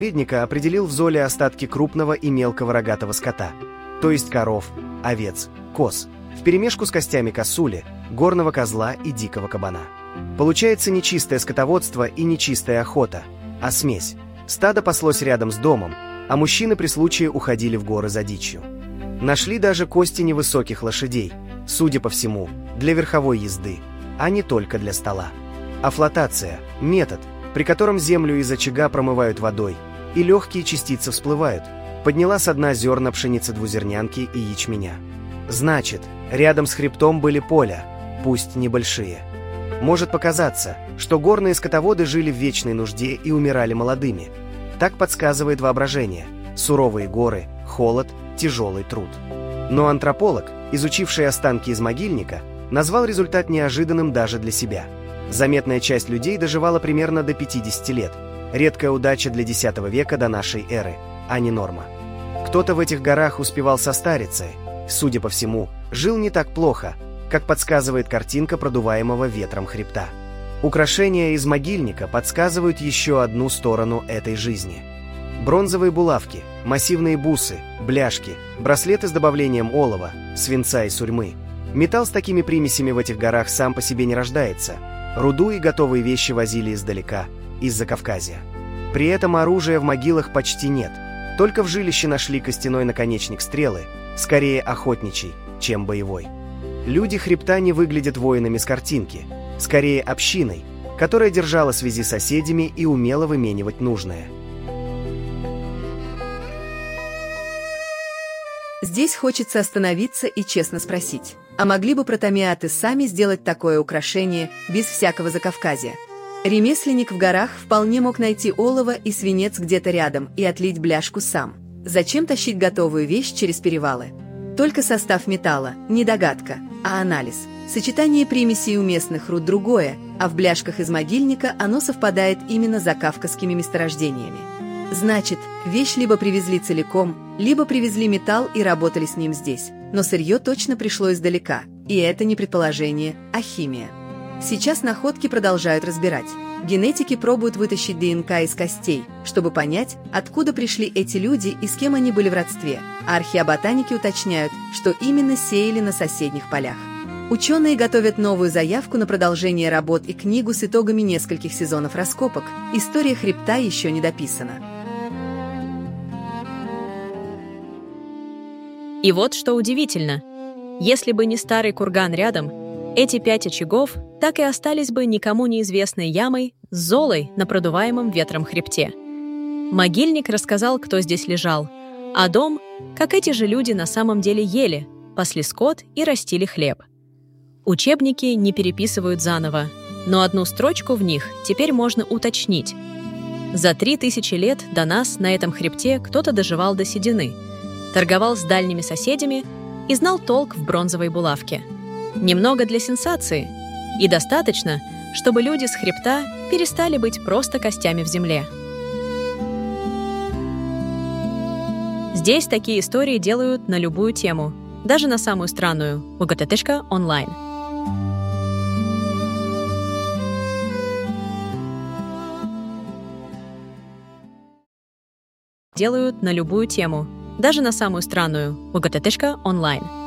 Заповедника определил в Золе остатки крупного и мелкого рогатого скота, то есть коров, овец, коз, вперемешку с костями косули, горного козла и дикого кабана. Получается не чистое скотоводство и не чистая охота, а смесь. Стадо паслось рядом с домом, а мужчины при случае уходили в горы за дичью. Нашли даже кости невысоких лошадей, судя по всему, для верховой езды, а не только для стола. Афлотация – метод, при котором землю из очага промывают водой, и легкие частицы всплывают, подняла со дна зерна пшеницы двузернянки и ячменя. Значит, рядом с хребтом были поля, пусть небольшие. Может показаться, что горные скотоводы жили в вечной нужде и умирали молодыми. Так подсказывает воображение: суровые горы, холод, тяжелый труд. Но антрополог, изучивший останки из могильника, назвал результат неожиданным даже для себя. Заметная часть людей доживала примерно до 50 лет. Редкая удача для X века до нашей эры, а не норма. Кто-то в этих горах успевал состариться, судя по всему, жил не так плохо, как подсказывает картинка продуваемого ветром хребта. Украшения из могильника подсказывают еще одну сторону этой жизни. Бронзовые булавки, массивные бусы, бляшки, браслеты с добавлением олова, свинца и сурьмы. Металл с такими примесями в этих горах сам по себе не рождается. Руду и готовые вещи возили издалека, из-за Кавказья. При этом оружия в могилах почти нет. Только в жилище нашли костяной наконечник стрелы, скорее охотничий, чем боевой. Люди хребта не выглядят воинами с картинки, скорее общиной, которая держала связи с соседями и умела выменивать нужное. Здесь хочется остановиться и честно спросить, а могли бы протомиаты сами сделать такое украшение без всякого Закавказья? Ремесленник в горах вполне мог найти олово и свинец где-то рядом и отлить бляшку сам. Зачем тащить готовую вещь через перевалы? Только состав металла – не догадка, а анализ. Сочетание примесей у местных руд другое, а в бляшках из могильника оно совпадает именно с закавказскими месторождениями. Значит, вещь либо привезли целиком, либо привезли металл и работали с ним здесь. Но сырье точно пришло издалека, и это не предположение, а химия. Сейчас находки продолжают разбирать. Генетики пробуют вытащить ДНК из костей, чтобы понять, откуда пришли эти люди и с кем они были в родстве, а археоботаники уточняют, что именно сеяли на соседних полях. Ученые готовят новую заявку на продолжение работ и книгу с итогами нескольких сезонов раскопок. История хребта еще не дописана. И вот что удивительно. Если бы не старый курган рядом, эти 5 очагов так и остались бы никому неизвестной ямой с золой на продуваемом ветром хребте. Могильник рассказал, кто здесь лежал, а дом, как эти же люди на самом деле ели, пасли скот и растили хлеб. Учебники не переписывают заново, но одну строчку в них теперь можно уточнить. За 3000 лет до нас на этом хребте кто-то доживал до седины, торговал с дальними соседями и знал толк в бронзовой булавке. Немного для сенсации, и достаточно, чтобы люди с хребта перестали быть просто костями в земле. Здесь такие истории делают на любую тему, даже на самую странную – УГТТ.онлайн. Делают на любую тему, даже на самую странную УГТТ.онлайн.